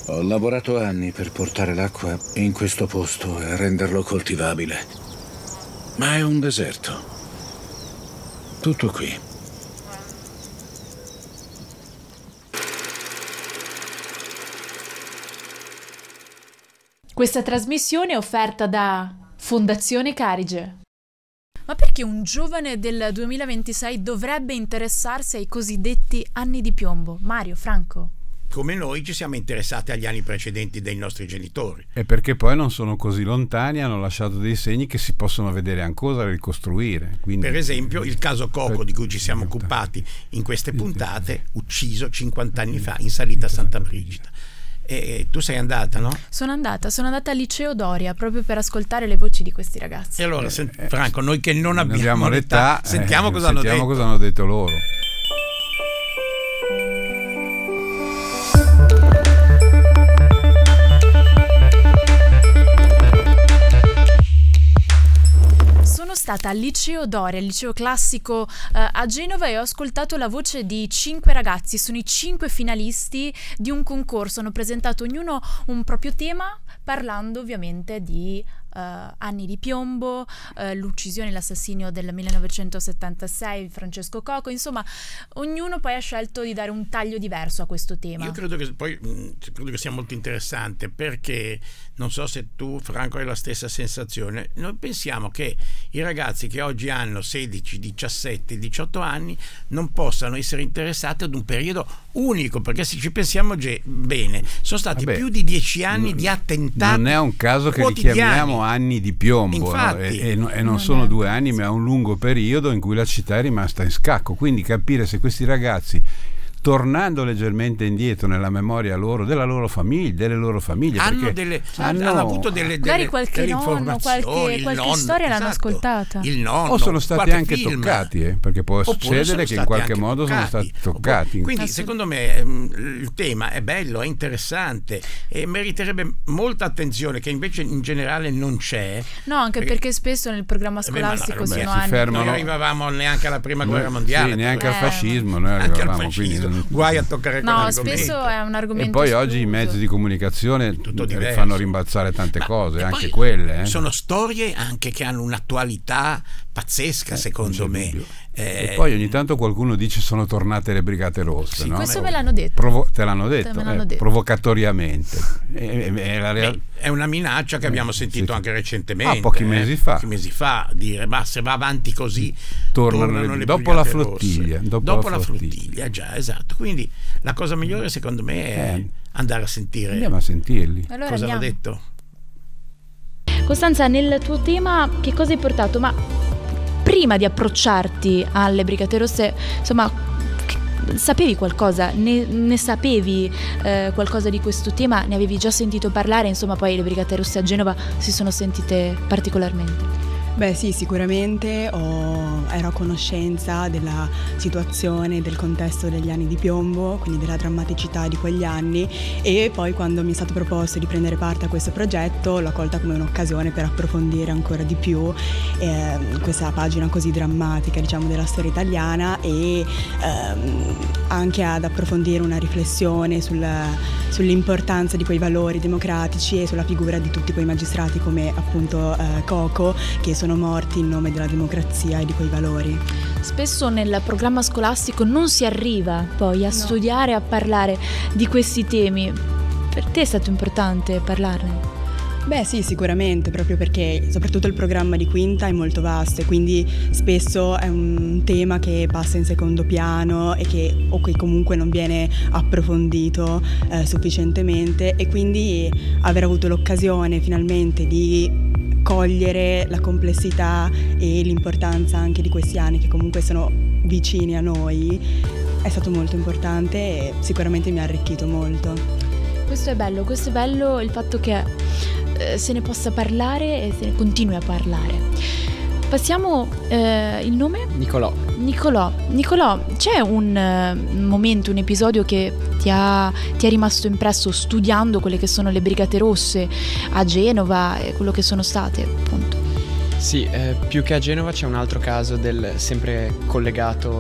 Ho lavorato anni per portare l'acqua in questo posto e renderlo coltivabile. Ma è un deserto. Tutto qui. Questa trasmissione è offerta da Fondazione Carige. Ma perché un giovane del 2026 dovrebbe interessarsi ai cosiddetti anni di piombo? Mario, Franco? Come noi ci siamo interessati agli anni precedenti dei nostri genitori. E perché poi non sono così lontani, hanno lasciato dei segni che si possono vedere ancora e ricostruire. Quindi, per esempio il caso Coco, di cui ci siamo occupati in queste puntate, ucciso 50 anni fa in salita a Santa Brigida. E tu sei andata, no? Sono andata al liceo Doria proprio per ascoltare le voci di questi ragazzi. E allora, Franco, noi che non abbiamo l'età, sentiamo cosa hanno detto loro. Sono stata al liceo Doria, il liceo classico a Genova, e ho ascoltato la voce di 5 ragazzi. Sono i 5 finalisti di un concorso, hanno presentato ognuno un proprio tema, parlando ovviamente di anni di piombo, l'uccisione e l'assassinio del 1976, Francesco Coco. Insomma, ognuno poi ha scelto di dare un taglio diverso a questo tema. Io credo che sia molto interessante, perché non so se tu, Franco, hai la stessa sensazione. Noi pensiamo che i ragazzi che oggi hanno 16, 17, 18 anni non possano essere interessati ad un periodo unico, perché se ci pensiamo bene, sono stati più di 10 anni di attentati. Non è un caso che li chiamiamo anni di piombo. Infatti, no? e non sono 2 anni, ma è un lungo periodo in cui la città è rimasta in scacco. Quindi capire se questi ragazzi, tornando leggermente indietro nella memoria loro, delle loro famiglie, hanno avuto delle magari qualche nonno, qualche nonno, storia l'hanno ascoltata, il nonno, o sono stati anche film. Toccati, perché può succedere che in qualche modo sono stati toccati. Quindi secondo me il tema è bello, è interessante e meriterebbe molta attenzione, che invece in generale non c'è. No, anche perché spesso nel programma scolastico sono anni. Non arrivavamo neanche alla prima guerra mondiale, neanche al fascismo, noi arrivavamo, quindi guai a toccare spesso è un argomento. E poi oggi i mezzi di comunicazione fanno rimbalzare tante cose, anche quelle. Sono storie anche che hanno un'attualità pazzesca, secondo me. E poi ogni tanto qualcuno dice sono tornate le Brigate Rosse. Sì, no? Questo me l'hanno detto. Te l'hanno detto, provocatoriamente. È una minaccia che abbiamo sentito anche recentemente. Pochi mesi fa, dire se va avanti così tornano le dopo la flottiglia. Dopo la flottiglia, già, esatto. Quindi la cosa migliore secondo me è andare a sentire. Andiamo a sentirli. Allora cosa hanno detto. Costanza, nel tuo tema che cosa hai portato? Ma prima di approcciarti alle Brigate Rosse, insomma, sapevi qualcosa? Ne sapevi qualcosa di questo tema? Ne avevi già sentito parlare? Insomma, poi le Brigate Rosse a Genova si sono sentite particolarmente. Beh sì, sicuramente ero a conoscenza della situazione, del contesto degli anni di piombo, quindi della drammaticità di quegli anni, e poi quando mi è stato proposto di prendere parte a questo progetto l'ho colta come un'occasione per approfondire ancora di più questa pagina così drammatica, diciamo, della storia italiana, e anche ad approfondire una riflessione sull'importanza di quei valori democratici e sulla figura di tutti quei magistrati come appunto Coco, che sono morti in nome della democrazia e di quei valori. Spesso nel programma scolastico non si arriva poi a studiare, a parlare di questi temi. Per te è stato importante parlarne? Beh sì, sicuramente, proprio perché soprattutto il programma di quinta è molto vasto e quindi spesso è un tema che passa in secondo piano e che comunque non viene approfondito sufficientemente, e quindi aver avuto l'occasione finalmente di cogliere la complessità e l'importanza anche di questi anni che comunque sono vicini a noi è stato molto importante e sicuramente mi ha arricchito molto. Questo è bello il fatto che se ne possa parlare e se ne continui a parlare. Passiamo il nome? Nicolò, c'è un momento, un episodio che ti è rimasto impresso studiando quelle che sono le Brigate Rosse a Genova e quello che sono state, appunto? Sì, più che a Genova c'è un altro caso sempre collegato